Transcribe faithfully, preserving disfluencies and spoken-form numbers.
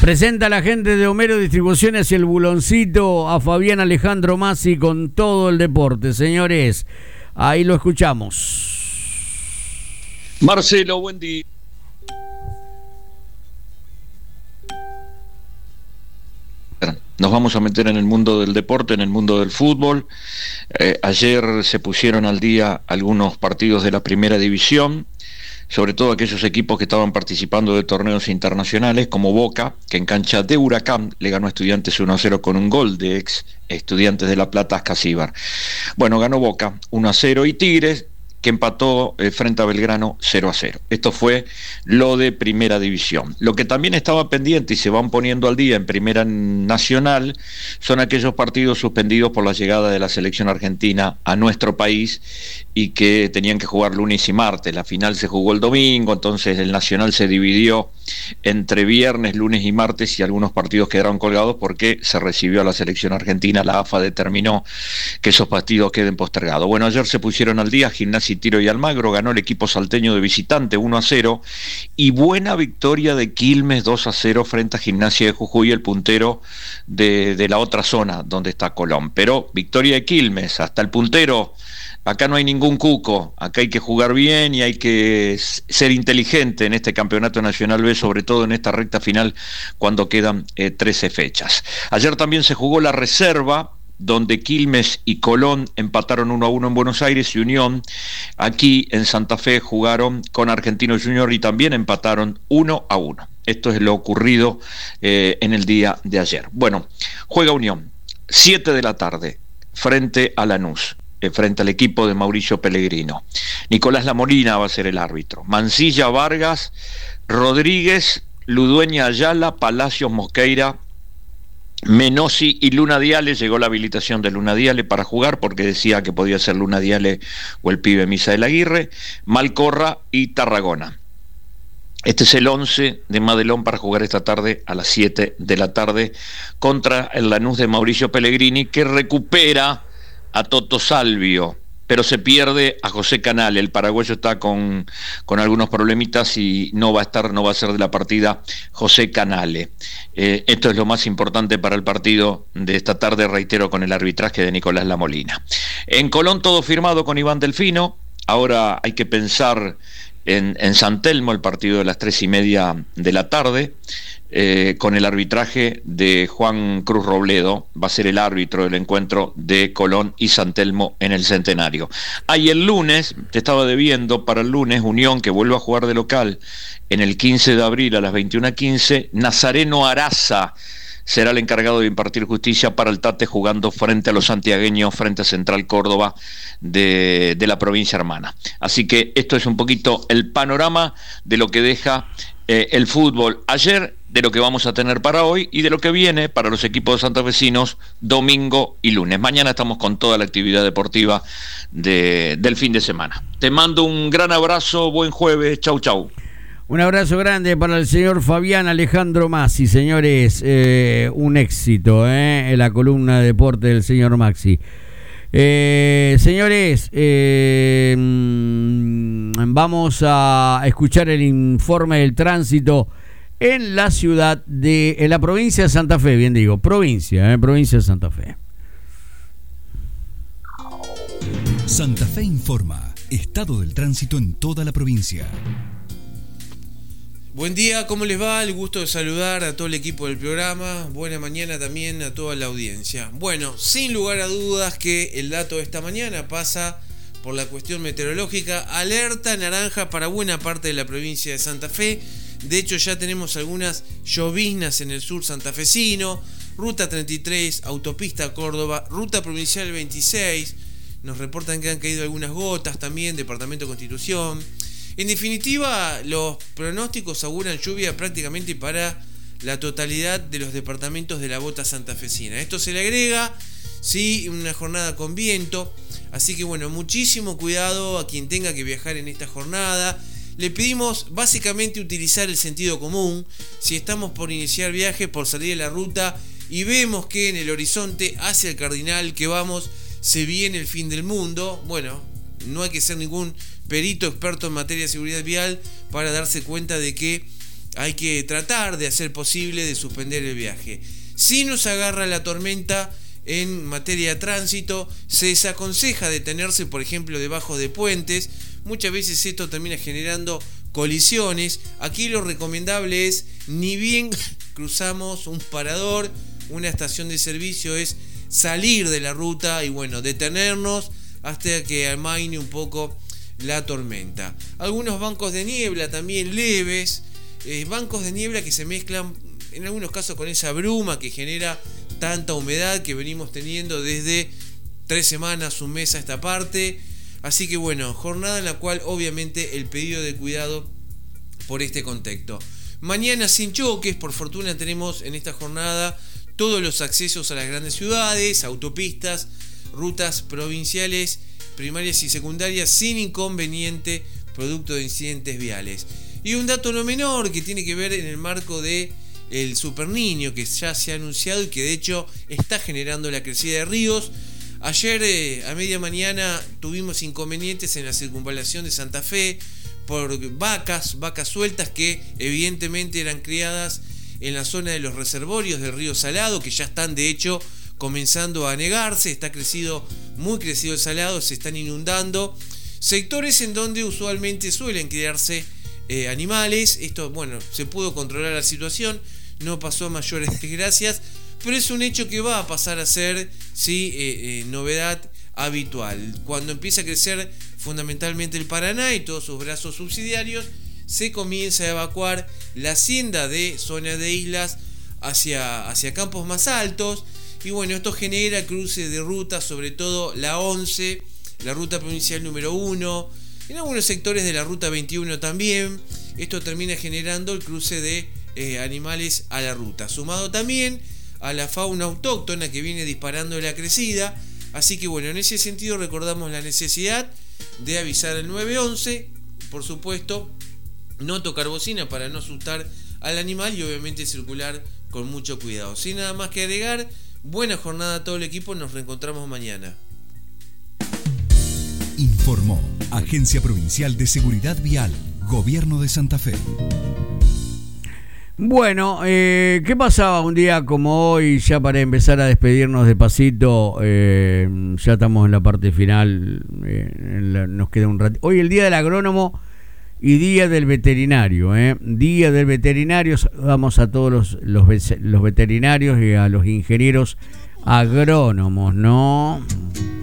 Presenta a la gente de Homero Distribuciones y el Buloncito a Fabián Alejandro Massi con todo el deporte. Señores, ahí lo escuchamos. Marcelo, buen día. Nos vamos a meter en el mundo del deporte, en el mundo del fútbol. Eh, ayer se pusieron al día algunos partidos de la primera división, sobre todo aquellos equipos que estaban participando de torneos internacionales, como Boca, que en cancha de Huracán le ganó a Estudiantes uno a cero con un gol de ex Estudiantes de La Plata, Ascasíbar. Bueno, ganó Boca uno a cero, y Tigres, que empató eh, frente a Belgrano cero a cero. Esto fue lo de primera división. Lo que también estaba pendiente y se van poniendo al día en primera nacional son aquellos partidos suspendidos por la llegada de la selección argentina a nuestro país y que tenían que jugar lunes y martes. La final se jugó el domingo, entonces el nacional se dividió entre viernes, lunes y martes, y algunos partidos quedaron colgados porque se recibió a la selección argentina. La A F A determinó que esos partidos queden postergados. Bueno, ayer se pusieron al día. Gimnasia y Tiro y Almagro, ganó el equipo salteño de visitante uno a cero, y buena victoria de Quilmes dos a cero frente a Gimnasia de Jujuy, el puntero de, de la otra zona donde está Colón. Pero victoria de Quilmes, hasta el puntero. Acá no hay ningún cuco, acá hay que jugar bien y hay que ser inteligente en este campeonato nacional B, sobre todo en esta recta final cuando quedan eh, trece fechas. Ayer también se jugó la reserva, donde Quilmes y Colón empataron uno a uno en Buenos Aires, y Unión aquí en Santa Fe jugaron con Argentino Junior y también empataron uno a uno. Esto es lo ocurrido eh, en el día de ayer. Bueno, juega Unión, siete de la tarde, frente a Lanús, eh, frente al equipo de Mauricio Pellegrino. Nicolás Lamolina va a ser el árbitro. Mancilla, Vargas, Rodríguez, Ludueña, Ayala, Palacios, Mosqueira, Menossi y Luna Diale. Llegó la habilitación de Luna Diale para jugar porque decía que podía ser Luna Diale o el pibe Misael Aguirre. Malcorra y Tarragona. Este es el once de Madelón para jugar esta tarde a las siete de la tarde contra el Lanús de Mauricio Pellegrini, que recupera a Toto Salvio, pero se pierde a José Canale. El paraguayo está con, con algunos problemitas y no va a estar, no va a ser de la partida José Canale. Eh, esto es lo más importante para el partido de esta tarde, reitero, con el arbitraje de Nicolás Lamolina. En Colón todo firmado con Iván Delfino. Ahora hay que pensar en, en San Telmo, el partido de las tres y media de la tarde. Eh, con el arbitraje de Juan Cruz Robledo, va a ser el árbitro del encuentro de Colón y San Telmo en el Centenario. Ahí el lunes, te estaba debiendo para el lunes, Unión, que vuelve a jugar de local en el quince de abril a las veintiuna quince, Nazareno Araza será el encargado de impartir justicia para el Tate, jugando frente a los santiagueños, frente a Central Córdoba de, de la provincia hermana. Así que esto es un poquito el panorama de lo que deja eh, el fútbol ayer, de lo que vamos a tener para hoy y de lo que viene para los equipos santafesinos domingo y lunes. Mañana estamos con toda la actividad deportiva de, del fin de semana. Te mando un gran abrazo, buen jueves, chau chau. Un abrazo grande para el señor Fabián Alejandro Massi, señores, eh, un éxito eh, en la columna de deporte del señor Maxi. Eh, señores, eh, vamos a escuchar el informe del tránsito en la ciudad de, en la provincia de Santa Fe, bien digo, provincia, eh, provincia de Santa Fe. Santa Fe informa, estado del tránsito en toda la provincia. Buen día, ¿cómo les va? El gusto de saludar a todo el equipo del programa. Buena mañana también a toda la audiencia. Bueno, sin lugar a dudas que el dato de esta mañana pasa por la cuestión meteorológica. Alerta naranja para buena parte de la provincia de Santa Fe. De hecho, ya tenemos algunas lloviznas en el sur santafesino. Ruta treinta y tres, autopista Córdoba, ruta provincial veintiséis. Nos reportan que han caído algunas gotas también, departamento Constitución. En definitiva, los pronósticos auguran lluvia prácticamente para la totalidad de los departamentos de la bota santafesina. Esto se le agrega, sí, una jornada con viento. Así que bueno, muchísimo cuidado a quien tenga que viajar en esta jornada. Le pedimos básicamente utilizar el sentido común. Si estamos por iniciar viaje, por salir de la ruta y vemos que en el horizonte hacia el Cardinal que vamos se viene el fin del mundo, bueno, no hay que ser ningún perito experto en materia de seguridad vial para darse cuenta de que hay que tratar de hacer posible de suspender el viaje. Si nos agarra la tormenta en materia de tránsito, se desaconseja detenerse, por ejemplo, debajo de puentes. Muchas veces esto termina generando colisiones. Aquí lo recomendable es, ni bien cruzamos un parador, una estación de servicio, es salir de la ruta y bueno, detenernos hasta que amaine un poco la tormenta. Algunos bancos de niebla también leves, eh, bancos de niebla que se mezclan en algunos casos con esa bruma que genera tanta humedad que venimos teniendo desde tres semanas, un mes a esta parte. Así que bueno, jornada en la cual obviamente el pedido de cuidado por este contexto. Mañana sin choques, por fortuna tenemos en esta jornada todos los accesos a las grandes ciudades, autopistas, rutas provinciales, primarias y secundarias sin inconveniente producto de incidentes viales. Y un dato no menor que tiene que ver en el marco de el Super Niño, que ya se ha anunciado y que de hecho está generando la crecida de ríos. Ayer eh, a media mañana tuvimos inconvenientes en la circunvalación de Santa Fe por vacas, vacas sueltas que evidentemente eran criadas en la zona de los reservorios del río Salado, que ya están de hecho comenzando a anegarse, está crecido, muy crecido el Salado, se están inundando sectores en donde usualmente suelen criarse eh, animales. Esto, bueno, se pudo controlar la situación, no pasó a mayores desgracias, pero es un hecho que va a pasar a ser, sí, eh, eh, novedad habitual. Cuando empieza a crecer fundamentalmente el Paraná y todos sus brazos subsidiarios, se comienza a evacuar la hacienda de zona de islas hacia, hacia campos más altos. Y bueno, esto genera cruces de rutas, sobre todo la once, la ruta provincial número uno, en algunos sectores de la ruta veintiuno también. Esto termina generando el cruce de eh, animales a la ruta, sumado también a la fauna autóctona que viene disparando la crecida. Así que bueno, en ese sentido recordamos la necesidad de avisar al nueve once, por supuesto, no tocar bocina para no asustar al animal y obviamente circular con mucho cuidado. Sin nada más que agregar, buena jornada a todo el equipo, nos reencontramos mañana. Informó Agencia Provincial de Seguridad Vial, Gobierno de Santa Fe. Bueno, eh, ¿qué pasaba un día como hoy? Ya para empezar a despedirnos despacito, eh, ya estamos en la parte final, eh, en la, nos queda un rato. Hoy el día del agrónomo y día del veterinario, eh. Día del veterinario, vamos a todos los, los, los veterinarios y a los ingenieros agrónomos, ¿no?